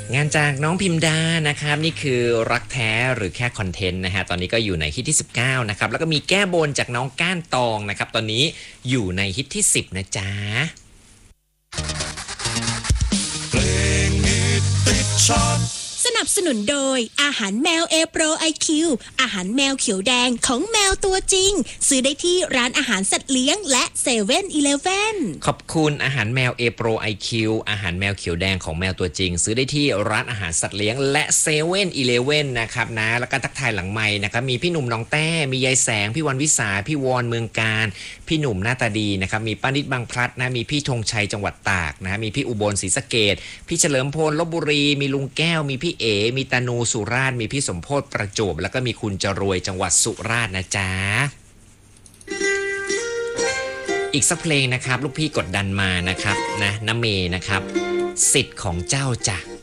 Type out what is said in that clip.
งานจากน้องพิมดานะครับนี่คือรักแท้หรือแค่คอนเทนต์นะฮะตอนนี้ก็อยู่ในฮิตที่19นะครับแล้วก็มีแก้บนจากน้องก้านตองนะครับตอนนี้อยู่ในฮิตที่10นะจ๊ะสนับสนุนโดยอาหารแมวเอโปรไอคิวอาหารแมวเขียวแดงของแมวตัวจริงซื้อได้ที่ร้านอาหารสัตว์เลี้ยงและเซเว่นอีเลฟเว่นขอบคุณอาหารแมวเอโปรไอคิวอาหารแมวเขียวแดงของแมวตัวจริงซื้อได้ที่ร้านอาหารสัตว์เลี้ยงและเซเว่นอีเลฟเว่นนะครับนะแล้วก็ทักทายหลังไมค์นะครับมีพี่หนุ่มน้องแต้มียายแสงพี่วันวิสาพี่วอนเมืองการพี่หนุ่มหน้าตาดีนะครับมีป้านิดบางพลัดนะมีพี่ธงชัยจังหวัดตากนะมีพี่อุบลศรีสะเกษพี่เฉลิมพลลพบุรีมีลุงแก้วมีพี่เอมีตานูสุราษฎร์มีพี่สมโพธประจวบแล้วก็มีคุณจรวยจังหวัดสุราษฎร์นะจ๊ะอีกสักเพลงนะครับลูกพี่กดดันมานะครับนะน้ำเมนะครับสิทธิ์ของเจ้าจ้ะ